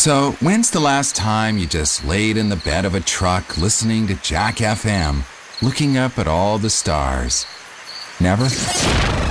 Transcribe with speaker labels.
Speaker 1: So, when's the last time you just laid in the bed of a truck listening to Jack FM, looking up at all the stars? Never?